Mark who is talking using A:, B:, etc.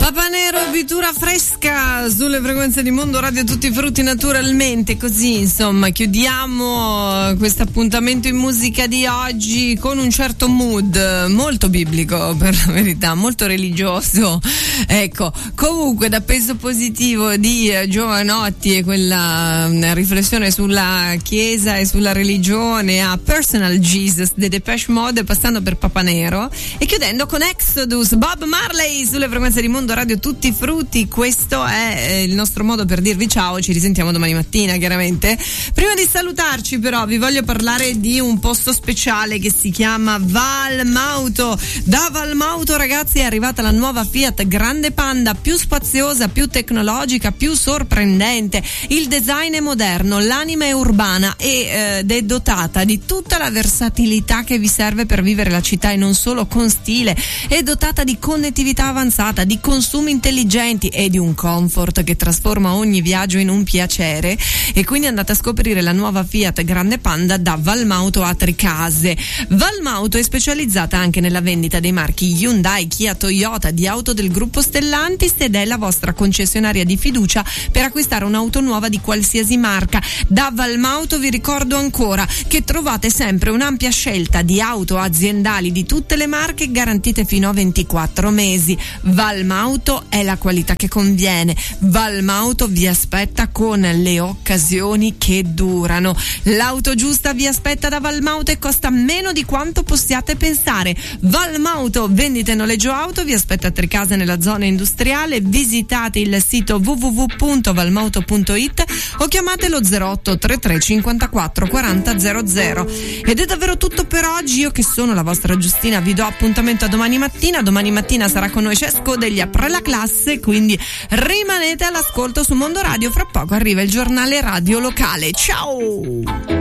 A: Papanero, bitura fresca sulle frequenze di Mondo Radio, tutti i frutti naturalmente, così insomma chiudiamo questo appuntamento in musica di oggi con un certo mood molto biblico, per la verità, molto religioso, ecco. Comunque, da peso positivo di Giovanotti e quella riflessione sulla chiesa e sulla religione a Personal Jesus dei Depeche Mode, passando per Papanero e chiudendo con Exodus, Bob Marley sulle frequenze di Mondo Radio, tutti frutti. Questo è il nostro modo per dirvi ciao, ci risentiamo domani mattina chiaramente. Prima di salutarci però vi voglio parlare di un posto speciale che si chiama Valmauto. Da Valmauto, ragazzi, è arrivata la nuova Fiat Grande Panda, più spaziosa, più tecnologica, più sorprendente. Il design è moderno, l'anima è urbana ed è dotata di tutta la versatilità che vi serve per vivere la città, e non solo con stile. È dotata di connettività avanzata, di consumi intelligenti e di un comfort che trasforma ogni viaggio in un piacere. E quindi andate a scoprire la nuova Fiat Grande Panda da Valmauto a Tricase. Valmauto è specializzata anche nella vendita dei marchi Hyundai, Kia, Toyota, di auto del gruppo Stellantis, ed è la vostra concessionaria di fiducia per acquistare un'auto nuova di qualsiasi marca. Da Valmauto vi ricordo ancora che trovate sempre un'ampia scelta di auto aziendali di tutte le marche, garantite fino a 24 mesi. Valmauto è la qualità che conviene. Valmauto vi aspetta con le occasioni che durano. L'auto giusta vi aspetta da Valmauto e costa meno di quanto possiate pensare. Valmauto, vendita e noleggio auto, vi aspetta a Tricase nella zona industriale. Visitate il sito www.valmauto.it o chiamate lo 08 33 54 40 00. Ed è davvero tutto per oggi. Io, che sono la vostra Giustina, vi do appuntamento a domani mattina. Domani mattina sarà con noi Cesco degli Apre la Classe, quindi rimanete all'ascolto su Mondo Radio. Fra poco arriva il giornale radio locale. Ciao!